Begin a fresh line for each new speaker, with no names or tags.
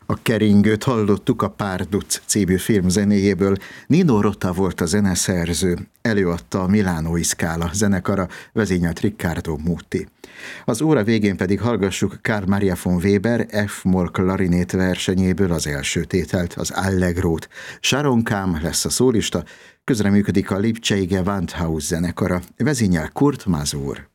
A keringőt hallottuk a Párduc című film zenéjéből. Nino Rota volt a zeneszerző, előadta a Milánói Scala zenekara, vezényelt Riccardo Muti. Az óra végén pedig hallgassuk Carl Maria von Weber F-moll klarinét versenyéből az első tételt, az Allegrót. Sharon Kahn lesz a szólista, közreműködik a Lipcsei Gewandhaus zenekara, vezényel Kurt Masur.